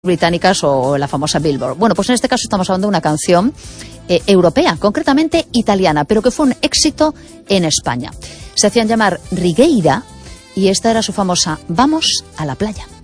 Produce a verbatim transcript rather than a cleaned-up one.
británicas o la famosa Billboard. Bueno, pues en este caso estamos hablando de una canción eh, europea, concretamente italiana, pero que fue un éxito en España. Se hacían llamar Righeira y esta era su famosa Vamos a la playa.